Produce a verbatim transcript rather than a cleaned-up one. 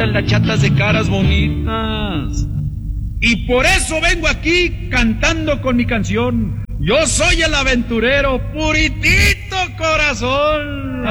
bonitas, las chatas de caras bonitas. Y por eso vengo aquí cantando con mi canción. Yo soy el aventurero, puritito corazón.